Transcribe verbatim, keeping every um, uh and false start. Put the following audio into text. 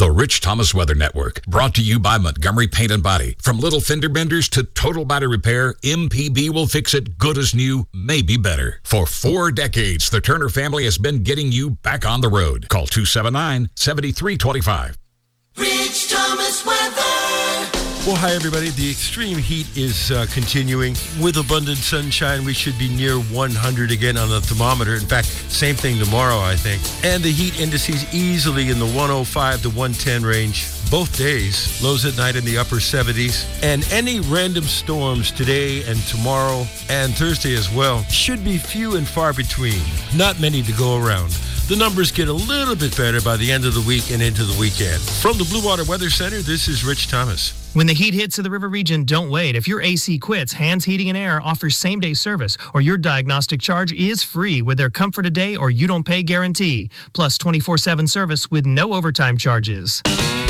The Rich Thomas Weather Network, brought to you by Montgomery Paint and Body. From little fender benders to total body repair, M P B will fix it good as new, maybe better. For four decades, the Turner family has been getting you back on the road. Call two seven nine, seven three two five. Rich Thomas Weather. Well, hi, everybody. The extreme heat is uh, continuing. With abundant sunshine, we should be near one hundred again on the thermometer. In fact, same thing tomorrow, I think. And the heat indices easily in the one oh five to one ten range both days. Lows at night in the upper seventies. And any random storms today and tomorrow and Thursday as well should be few and far between. Not many to go around. The numbers get a little bit better by the end of the week and into the weekend. From the Blue Water Weather Center, this is Rich Thomas. When the heat hits to the river region, don't wait. If your A C quits, Hands Heating and Air offers same-day service, or your diagnostic charge is free with their Comfort a Day or You Don't Pay guarantee, plus twenty-four seven service with no overtime charges.